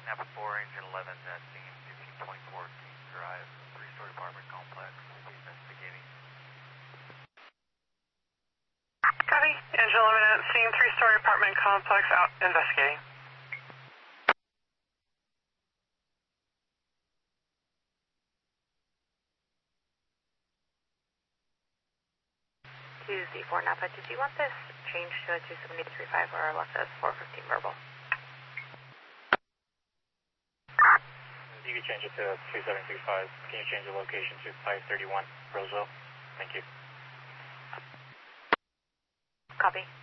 Napa 4, Engine 11, at scene 1524 Kings Drive, 3-story apartment complex. We'll be investigating. Copy. Engine 11 at scene, 3-story apartment complex, out investigating. To Z4 Napa, did you want this changed to a 270-35 or left as 415 verbal? You can change it to 2735. Can you change the location to 531 Roseville? Thank you. Copy.